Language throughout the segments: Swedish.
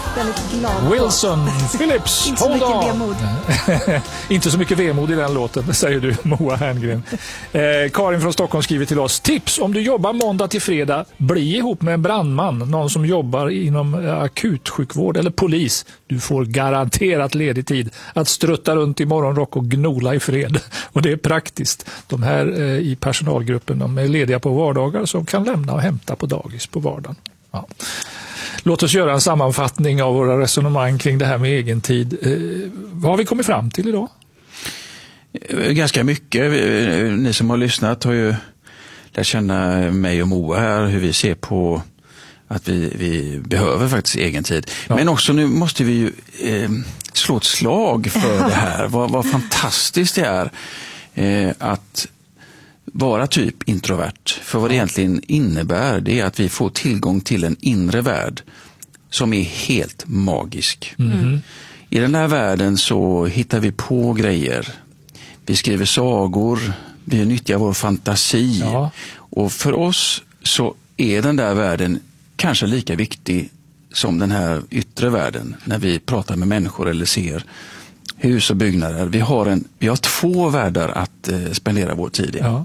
väldigt glad. Wilson Phillips, inte så mycket vemod. Inte så mycket vemod i den låten, säger du, Moa Herngren. Karin från Stockholm skriver till oss: tips om du jobbar måndag till fredag, bli ihop med en brandman, någon som jobbar inom akutsjukvård eller polis. Du får garanterat ledig tid att strutta runt i morgonrock och gnola i fred. Och det är praktiskt. De här i personalgruppen, de är lediga på vardagar som kan lämna och hämta på dagis på vardagen. Ja. Låt oss göra en sammanfattning av våra resonemang kring det här med egen tid. Vad har vi kommit fram till idag? Ganska mycket. Ni som har lyssnat har ju lärt känna mig och Moa här, hur vi ser på att vi behöver faktiskt egen tid. Ja. Men också nu måste vi ju slå ett slag för det här. Vad fantastiskt det är att vara typ introvert. För vad det egentligen innebär, det är att vi får tillgång till en inre värld som är helt magisk. I den här världen så hittar vi på grejer. Vi skriver sagor, vi nyttjar vår fantasi. Ja. Och för oss så är den där världen kanske lika viktig som den här yttre världen när vi pratar med människor eller ser hus och byggnader. Vi har två världar att spendera vår tid i. Ja.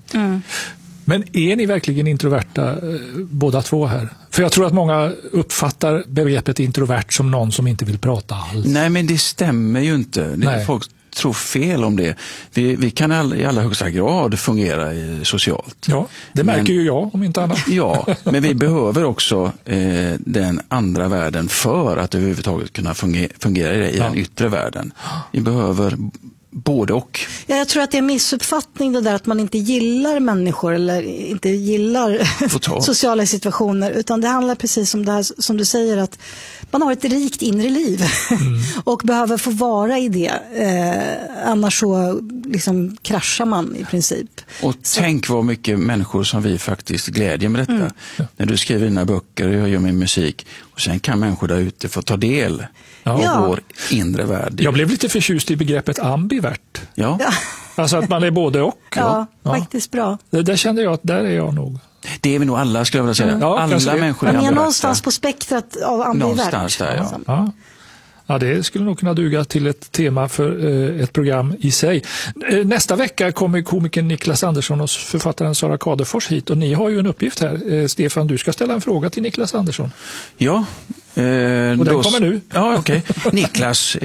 Men är ni verkligen introverta båda två här? För jag tror att många uppfattar begreppet introvert som någon som inte vill prata alls. Nej, men det stämmer ju inte. Folk tror fel om det. Vi kan i allra högsta grad fungera socialt. Ja, det märker ju jag om inte annat. Ja, men vi behöver också den andra världen för att överhuvudtaget kunna fungera i den yttre världen. Vi behöver både och. Ja, jag tror att det är en missuppfattning det där att man inte gillar människor eller inte gillar sociala situationer, utan det handlar precis om det här som du säger, att man har ett rikt inre liv och behöver få vara i det. Annars så liksom kraschar man i princip. Och tänk vad mycket människor som vi faktiskt glädjer med detta. När du skriver dina böcker och jag gör min musik, och sen kan människor där ute få ta del av vår inre värld. Jag blev lite förtjust i begreppet ambivert. Ja. Alltså att man är både och. Ja, faktiskt bra. Där kände jag att där är jag nog. Det är vi nog alla, skulle jag vilja säga. Ja, alla människor är ambiverta. Någonstans på spektrat av ambivert. Någonstans där, Ja, det skulle nog kunna duga till ett tema för ett program i sig. Nästa vecka kommer komikern Niklas Andersson och författaren Sara Kadefors hit, och ni har ju en uppgift här. Stefan, du ska ställa en fråga till Niklas Andersson. Ja. Och den kommer nu. Ja, okej. Niklas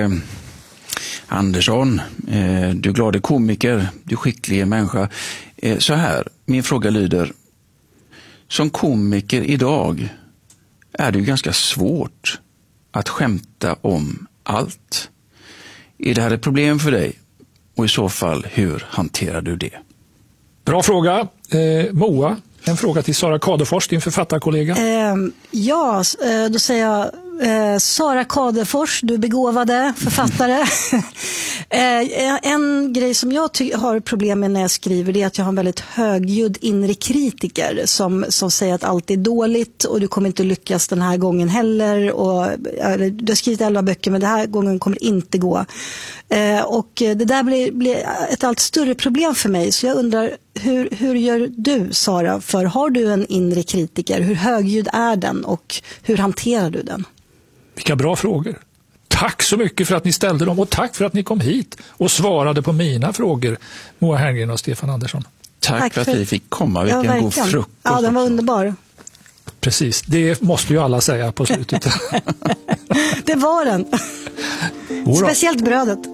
Andersson, du glade komiker, du skicklig människa. Så här, min fråga lyder: som komiker idag är det ju ganska svårt att skämta om allt. Är det här ett problem för dig? Och i så fall, hur hanterar du det? Bra fråga. Moa, en fråga till Sara Kadefors, din författarkollega. Då säger jag Sara Kadefors, du begåvade författare. En grej som jag har problem med när jag skriver, det är att jag har en väldigt högljudd inre kritiker som säger att allt är dåligt och du kommer inte lyckas den här gången heller, och du har skrivit 11 böcker men den här gången kommer det inte gå. Och det där blir ett allt större problem för mig, så jag undrar, hur gör du, Sara? För har du en inre kritiker? Hur högljudd är den och hur hanterar du den? Vilka bra frågor. Tack så mycket för att ni ställde dem, och tack för att ni kom hit och svarade på mina frågor, Moa Herngren och Stefan Andersson. Tack för att vi fick komma. Vilken god frukost. Ja, den var underbar. Precis, det måste ju alla säga på slutet. Det var den. Speciellt brödet.